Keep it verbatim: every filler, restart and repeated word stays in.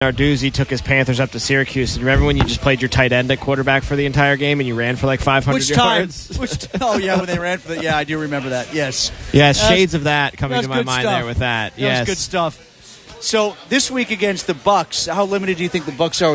Narduzzi took his Panthers up to Syracuse. And remember when you just played your tight end at quarterback for the entire game and you ran for like five hundred Which time? yards? Which t- oh, yeah, when they ran for the – yeah, I do remember that, yes. Yes, That's- shades of that coming that's to my good mind stuff. there with that. That yes. was good stuff. So this week against the Bucs, how limited do you think the Bucs are